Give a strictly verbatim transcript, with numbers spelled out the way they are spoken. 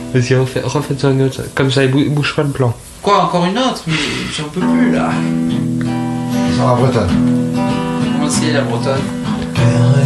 Vas-y, refais- refaites-en une autre. Comme ça, il bou- bouge pas le plan. Quoi, encore une autre? Mais j'en peux plus là. Sur la bretonne. Comment c'est la bretonne?